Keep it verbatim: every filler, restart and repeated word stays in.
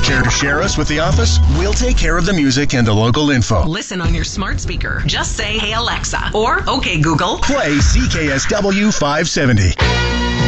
Care to share us with the office? We'll take care of the music and the local info. Listen on your smart speaker. Just say, "Hey Alexa," or "Okay Google." Play C K S W five seventy.